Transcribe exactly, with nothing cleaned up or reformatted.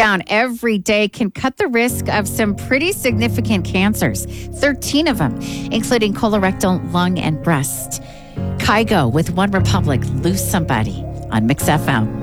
down every day can cut the risk of some pretty significant cancers, thirteen of them, including colorectal, lung, and breast. Kygo with One Republic, Lose Somebody on Mix F M.